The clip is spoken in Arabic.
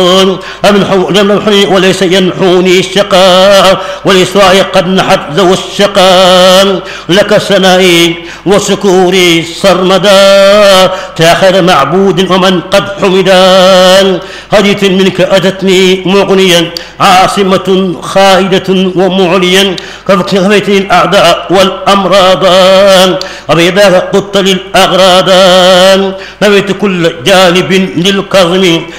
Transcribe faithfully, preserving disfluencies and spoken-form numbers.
لم ينحني وليس ينحوني الشقاء ولسواي قد نحت ذو الشقاء لك سنائي وسكوري سرمدا تاخر معبود ومن قد حمدا هديت منك أتتني مغنيا عاصمة خائدة ومعليا كفيتني الأعداء والأمراض أبيضاك قدت للأغراض نبيت كل جانب للكظم